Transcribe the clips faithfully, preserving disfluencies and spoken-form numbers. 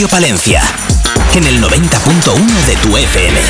Radio Palencia, en el noventa punto uno de tu F M.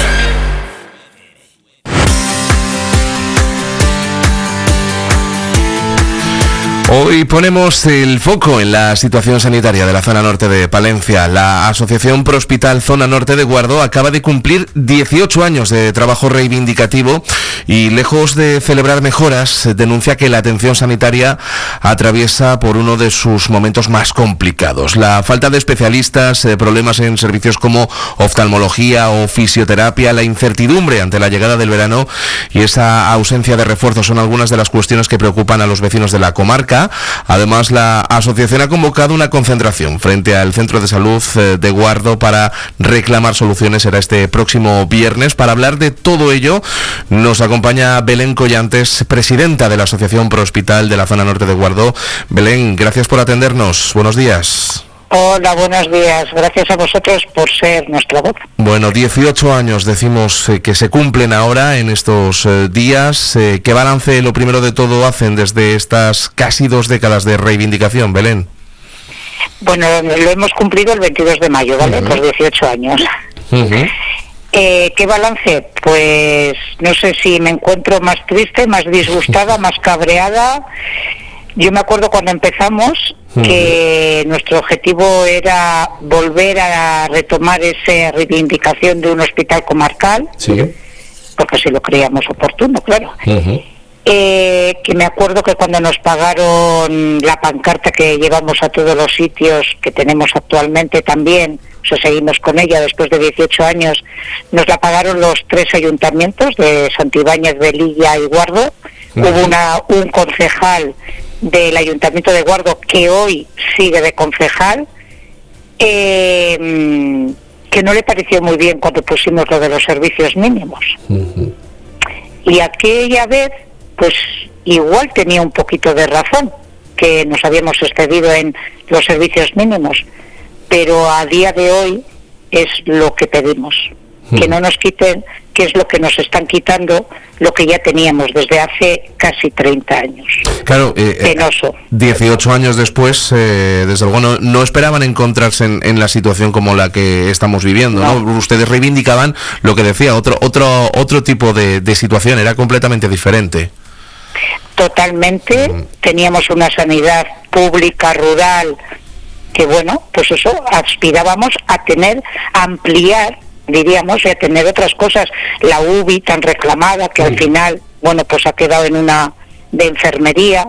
Hoy ponemos el foco en la situación sanitaria de la zona norte de Palencia. La Asociación Prohospital Zona Norte de Guardo acaba de cumplir dieciocho años de trabajo reivindicativo y, lejos de celebrar mejoras, denuncia que la atención sanitaria atraviesa por uno de sus momentos más complicados. La falta de especialistas, eh, problemas en servicios como oftalmología o fisioterapia, la incertidumbre ante la llegada del verano y esa ausencia de refuerzos son algunas de las cuestiones que preocupan a los vecinos de la comarca. Además, la asociación ha convocado una concentración frente al Centro de Salud de Guardo para reclamar soluciones. Será este próximo viernes. Para hablar de todo ello, nos acompaña Belén Collantes, presidenta de la Asociación Prohospital de la Zona Norte de Guardo. Belén, gracias por atendernos. Buenos días. Hola, buenos días. Gracias a vosotros por ser nuestra voz. Bueno, dieciocho años decimos eh, que se cumplen ahora en estos eh, días. Eh, ¿Qué balance, lo primero de todo, hacen desde estas casi dos décadas de reivindicación, Belén? Bueno, lo hemos cumplido el veintidós de mayo, ¿vale? Uh-huh. Por dieciocho años. Uh-huh. Eh, ¿Qué balance? Pues no sé si me encuentro más triste, más disgustada, más cabreada. Yo me acuerdo cuando empezamos que uh-huh. nuestro objetivo era volver a retomar esa reivindicación de un hospital comarcal, sí, porque si lo creíamos oportuno, claro. Uh-huh. Eh, que me acuerdo que cuando nos pagaron la pancarta que llevamos a todos los sitios que tenemos actualmente también, o sea, seguimos con ella después de dieciocho años, nos la pagaron los tres ayuntamientos de Santibáñez, Velilla y Guardo. Uh-huh. Hubo una, un concejal del Ayuntamiento de Guardo que hoy sigue de concejal, eh, que no le pareció muy bien cuando pusimos lo de los servicios mínimos. Uh-huh. Y aquella vez, pues igual tenía un poquito de razón, que nos habíamos excedido en los servicios mínimos, pero a día de hoy es lo que pedimos, uh-huh. que no nos quiten, que es lo que nos están quitando, lo que ya teníamos desde hace casi treinta años. Claro, eh, penoso. dieciocho años después, eh, desde luego no, no esperaban encontrarse en, en la situación como la que estamos viviendo, ¿no? ¿no? Ustedes reivindicaban lo que decía, otro otro otro tipo de, de situación, era completamente diferente. Totalmente, uh-huh. Teníamos una sanidad pública, rural, que bueno, pues eso, aspirábamos a tener, a ampliar, diríamos, y a tener otras cosas, la U B I tan reclamada que sí. Al final, bueno, pues ha quedado en una de enfermería,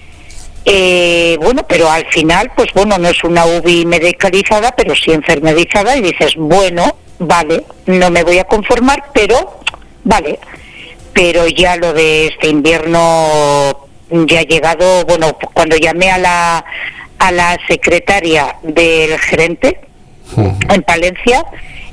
eh, bueno, pero al final, pues bueno, no es una U B I medicalizada, pero sí enfermerizada, y dices, bueno, vale, no me voy a conformar, pero vale, pero ya lo de este invierno ya ha llegado, bueno, cuando llamé a la a la secretaria del gerente uh-huh. en Palencia,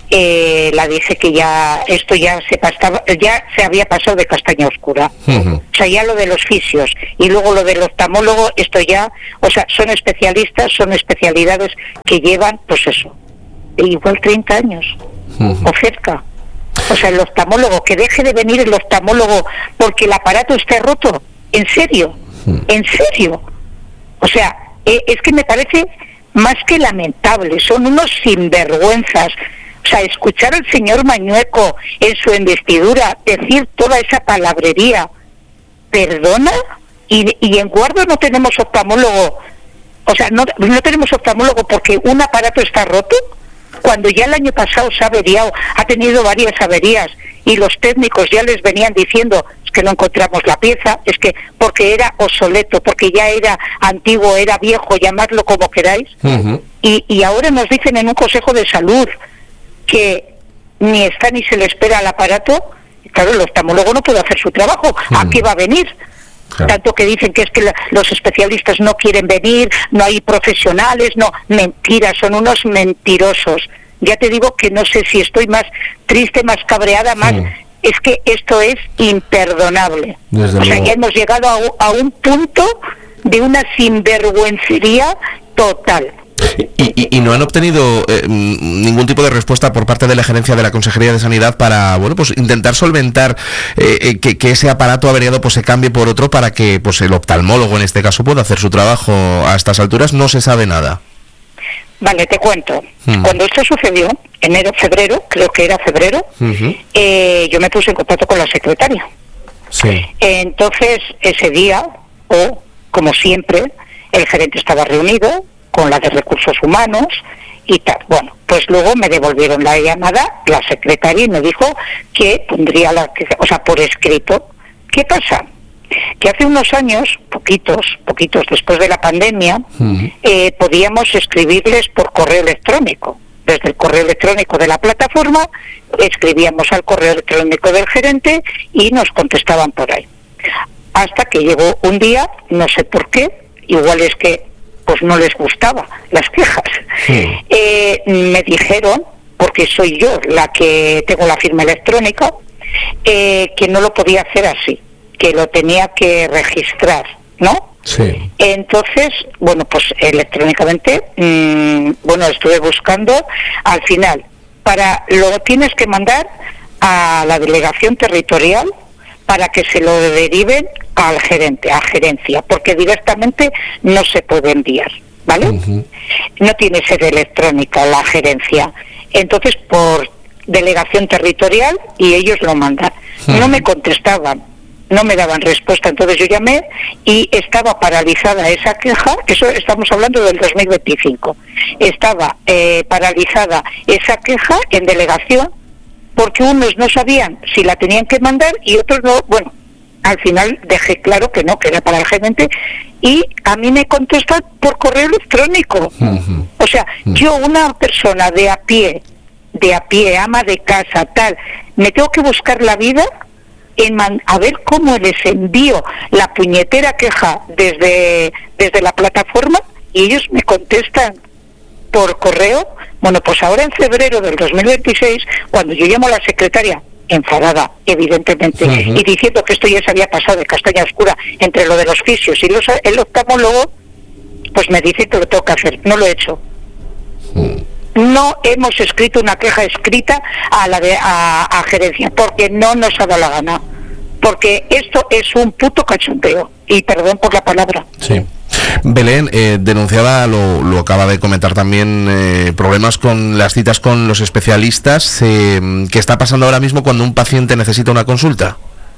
Eh, la dije que ya esto ya se pasaba, ya se había pasado de castaña oscura. Uh-huh. O sea, ya lo de los fisios y luego lo del oftalmólogo, esto ya, o sea, son especialistas, son especialidades que llevan, pues eso, igual treinta años uh-huh. o cerca. O sea, el oftalmólogo, que deje de venir el oftalmólogo porque el aparato esté roto. ¿En serio? Uh-huh. ¿En serio? O sea, eh, es que me parece más que lamentable, son unos sinvergüenzas. O sea, escuchar al señor Mañueco en su investidura decir toda esa palabrería, ¿perdona? Y, y en Guardo no tenemos oftalmólogo, o sea, no, no tenemos oftalmólogo porque un aparato está roto, cuando ya el año pasado se ha averiado, ha tenido varias averías, y los técnicos ya les venían diciendo, es que no encontramos la pieza, es que porque era obsoleto, porque ya era antiguo, era viejo, llamadlo como queráis, uh-huh. y, y ahora nos dicen en un consejo de salud que ni está ni se le espera al aparato. Claro, el oftalmólogo no puede hacer su trabajo. ¿A qué va a venir? Claro. Tanto que dicen que es que la, los especialistas no quieren venir, no hay profesionales, no, mentira, son unos mentirosos. Ya te digo que no sé si estoy más triste, más cabreada, más... Sí. Es que esto es imperdonable. Desde o sea, luego. Ya hemos llegado a, a un punto de una sinvergüencería total. Y, y, y no han obtenido eh, ningún tipo de respuesta por parte de la gerencia de la Consejería de Sanidad para, bueno, pues intentar solventar eh, eh, que, que ese aparato averiado pues se cambie por otro para que pues el oftalmólogo en este caso pueda hacer su trabajo. A estas alturas no se sabe nada. Vale, te cuento. Uh-huh. Cuando esto sucedió, enero, febrero, creo que era febrero, uh-huh. eh, yo me puse en contacto con la secretaria. Sí. Entonces, ese día, o como siempre, el gerente estaba reunido con la de recursos humanos y tal. Bueno, pues luego me devolvieron la llamada la secretaria y me dijo que pondría la, o sea, por escrito. ¿Qué pasa? Que hace unos años, poquitos, poquitos después de la pandemia, uh-huh. eh, podíamos escribirles por correo electrónico. Desde el correo electrónico de la plataforma, escribíamos al correo electrónico del gerente y nos contestaban por ahí. Hasta que llegó un día, no sé por qué, igual es que pues no les gustaba las quejas. Sí. Eh, me dijeron, porque soy yo la que tengo la firma electrónica, eh, que no lo podía hacer así, que lo tenía que registrar, ¿no? Sí. Entonces, bueno, pues electrónicamente, mmm, bueno, estuve buscando, al final, para lo tienes que mandar a la delegación territorial para que se lo deriven al gerente, a gerencia, porque directamente no se puede enviar, ¿vale? Uh-huh. No tiene sede electrónica la gerencia. Entonces, por delegación territorial, y ellos lo mandan. Uh-huh. No me contestaban, no me daban respuesta, entonces yo llamé y estaba paralizada esa queja, eso estamos hablando del dos mil veinticinco, estaba eh, paralizada esa queja en delegación, porque unos no sabían si la tenían que mandar y otros no. Bueno, al final dejé claro que no, que era para el gerente, y a mí me contestan por correo electrónico. Uh-huh. O sea, uh-huh. yo, una persona de a pie, de a pie, ama de casa, tal, me tengo que buscar la vida en man- a ver cómo les envío la puñetera queja desde, desde la plataforma, y ellos me contestan por correo. Bueno, pues ahora en febrero del dos mil veintiséis, cuando yo llamo a la secretaria, enfadada, evidentemente, uh-huh. y diciendo que esto ya se había pasado de castaña oscura entre lo de los fisios y los, el oftalmólogo, pues me dice que lo tengo que hacer. No lo he hecho. Uh-huh. No hemos escrito una queja escrita a la de a, a gerencia, porque no nos ha dado la gana. Porque esto es un puto cachondeo. Y perdón por la palabra. Sí. Belén, eh, denunciaba, lo, lo acaba de comentar también, eh, problemas con las citas con los especialistas. Eh, ¿Qué está pasando ahora mismo cuando un paciente necesita una consulta?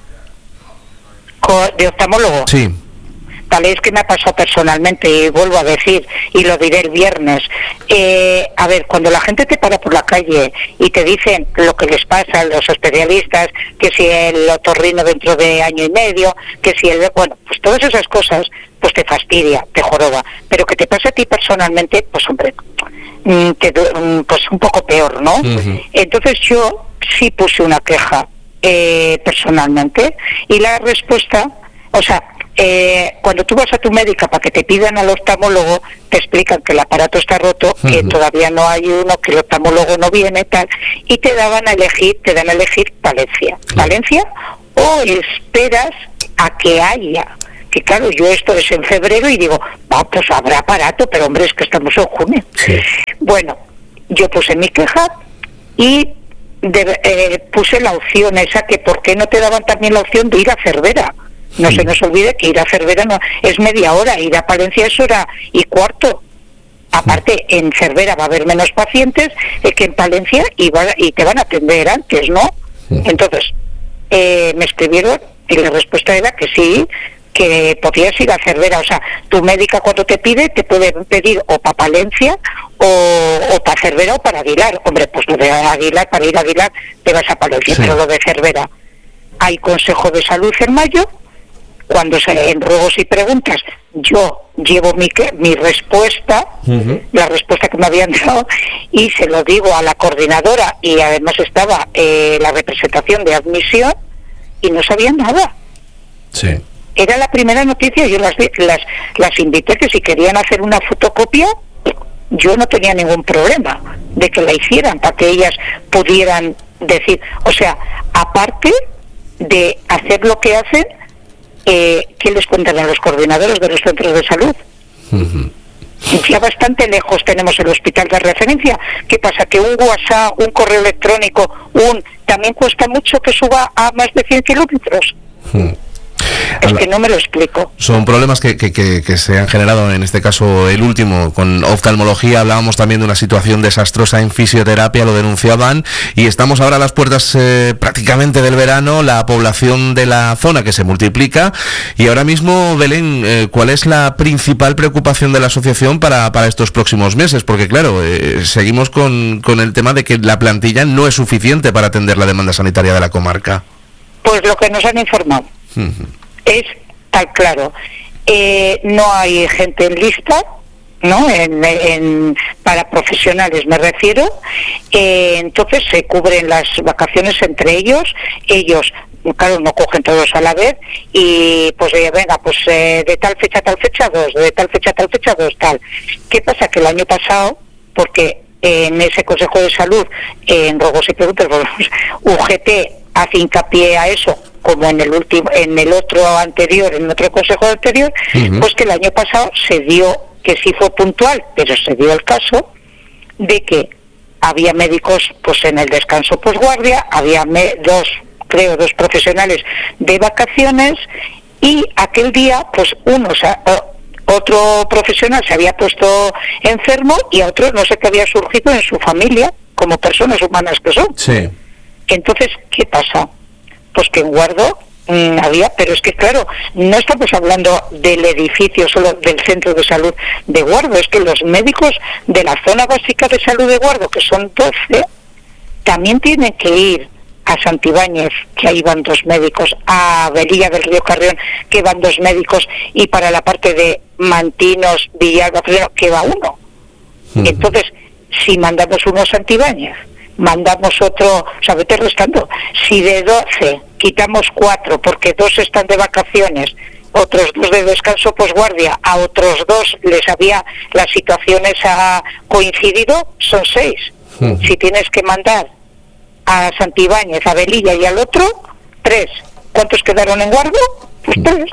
¿De oftalmólogo? Sí. Vale, es que me ha pasado personalmente, y vuelvo a decir, y lo diré el viernes. Eh, a ver, cuando la gente te para por la calle y te dicen lo que les pasa a los especialistas, que si el otorrino dentro de año y medio, que si el... Bueno, pues todas esas cosas, pues te fastidia, te joroba. Pero que te pase a ti personalmente, pues hombre, te, pues un poco peor, ¿no? Uh-huh. Entonces yo sí puse una queja eh, personalmente, y la respuesta, o sea... Eh, cuando tú vas a tu médica para que te pidan al oftalmólogo, te explican que el aparato está roto, uh-huh. que todavía no hay uno, que el oftalmólogo no viene, tal, y te daban a elegir, te dan a elegir Palencia, uh-huh. Palencia, o esperas a que haya. Que claro, yo esto es en febrero y digo, va, pues habrá aparato, pero hombre, es que estamos en junio. Sí. Bueno, yo puse mi queja y de, eh, puse la opción esa, que por qué no te daban también la opción de ir a Cervera. No sí. se nos olvide que ir a Cervera no es media hora, ir a Palencia es hora y cuarto. Aparte, sí. en Cervera va a haber menos pacientes eh, que en Palencia, y, va, y te van a atender antes, ¿no? Sí. Entonces, eh, me escribieron y la respuesta era que sí, que podías ir a Cervera. O sea, tu médica cuando te pide, te puede pedir o para Palencia o, o para Cervera o para Aguilar. Hombre, pues lo de Aguilar, para ir a Aguilar te vas a Palencia, sí. pero lo de Cervera. Hay Consejo de Salud en mayo. Cuando se en ruegos y preguntas, yo llevo mi mi respuesta, uh-huh. la respuesta que me habían dado, y se lo digo a la coordinadora, y además estaba eh, la representación de admisión, y no sabían nada. Sí. Era la primera noticia, yo las, las, las invité que si querían hacer una fotocopia, yo no tenía ningún problema de que la hicieran, para que ellas pudieran decir, o sea, aparte de hacer lo que hacen, Eh, ¿qué les cuentan a los coordinadores de los centros de salud? Uh-huh. Ya bastante lejos tenemos el hospital de referencia. ¿Qué pasa? Que un WhatsApp, un correo electrónico, un también cuesta mucho que suba a más de cien kilómetros. Uh-huh. Es que no me lo explico. Son problemas que, que, que, que se han generado, en este caso el último, con oftalmología. Hablábamos también de una situación desastrosa en fisioterapia, lo denunciaban, y estamos ahora a las puertas eh, prácticamente del verano, la población de la zona que se multiplica, y ahora mismo, Belén, eh, ¿cuál es la principal preocupación de la asociación para, para estos próximos meses? Porque claro, eh, seguimos con, con el tema de que la plantilla no es suficiente para atender la demanda sanitaria de la comarca. Pues lo que nos han informado uh-huh. es tal claro, eh, no hay gente en lista, ¿no? En, en, para profesionales me refiero, eh, entonces se cubren las vacaciones entre ellos, ellos claro no cogen todos a la vez y pues eh, venga pues eh, de tal fecha a tal fecha dos, de tal fecha a tal fecha dos, tal. ¿Qué pasa? Que el año pasado, porque en ese Consejo de Salud, en Ruegos y Preguntas, U G T hace hincapié a eso, como en el último, en el otro anterior, en otro consejo anterior, uh-huh. pues que el año pasado se dio, que sí fue puntual, pero se dio el caso de que había médicos pues en el descanso posguardia, había me, dos, creo, dos profesionales de vacaciones, y aquel día, pues uno, o sea, otro profesional se había puesto enfermo y a otro no sé qué había surgido en su familia, como personas humanas que son. Sí. Entonces, ¿qué pasa? Pues que en Guardo mmm, había, pero es que claro, no estamos hablando del edificio solo del centro de salud de Guardo, es que los médicos de la zona básica de salud de Guardo, que son doce, también tienen que ir a Santibáñez, que ahí van dos médicos, a Velilla del Río Carrión, que van dos médicos, y para la parte de Mantinos, Villalba, que va uno. Uh-huh. Entonces, si mandamos uno a Santibáñez, mandamos otro, o sea, vete restando, si de doce quitamos cuatro porque dos están de vacaciones, otros dos de descanso posguardia, a otros dos les había, las situaciones ha coincidido, son seis. Uh-huh. Si tienes que mandar a Santibáñez, a Velilla y al otro, tres. ¿Cuántos quedaron en Guardo? Pues tres.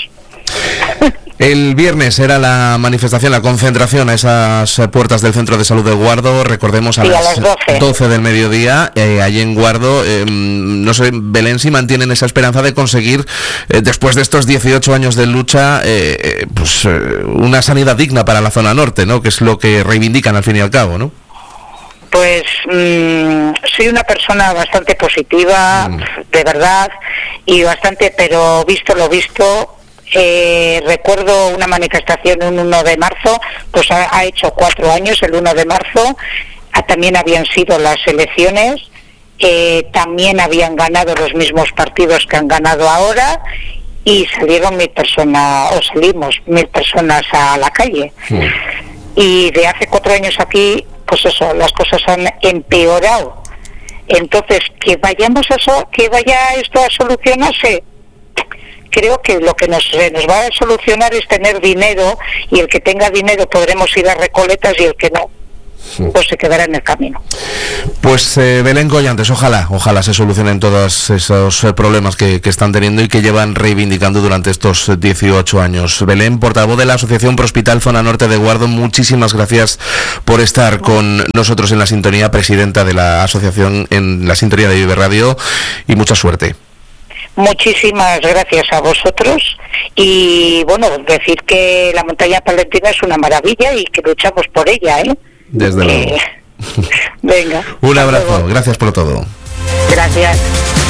El viernes era la manifestación, la concentración a esas puertas del Centro de Salud de Guardo, recordemos a, sí, las, a las doce. doce del mediodía, eh, allí en Guardo. Eh, no sé, Belén, si mantienen esa esperanza de conseguir, eh, después de estos dieciocho años de lucha, eh, eh, pues eh, una sanidad digna para la zona norte, ¿no? Que es lo que reivindican al fin y al cabo, ¿no? Pues mmm, soy una persona bastante positiva, mm. de verdad, y bastante, pero visto lo visto, eh, recuerdo una manifestación un uno de marzo, pues ha, ha hecho cuatro años, el uno de marzo, ah, también habían sido las elecciones, eh, también habían ganado los mismos partidos que han ganado ahora, y salieron mil personas, o salimos mil personas a la calle. Mm. Y de hace cuatro años aquí, pues eso, las cosas han empeorado. Entonces, que vayamos a eso, que vaya esto a solucionarse, creo que lo que nos, nos va a solucionar es tener dinero, y el que tenga dinero podremos ir a Recoletas, y el que no, pues se quedará en el camino. Pues eh, Belén Collantes, ojalá, ojalá se solucionen todos esos eh, problemas que, que están teniendo y que llevan reivindicando durante estos dieciocho años. Belén, portavoz de la Asociación Prohospital Zona Norte de Guardo, muchísimas gracias por estar con nosotros en la sintonía, presidenta de la asociación en la sintonía de Vive Radio, y mucha suerte. Muchísimas gracias a vosotros, y bueno, decir que la montaña palentina es una maravilla y que luchamos por ella, ¿eh? Desde luego. Eh, venga. Un abrazo, gracias por todo. Gracias.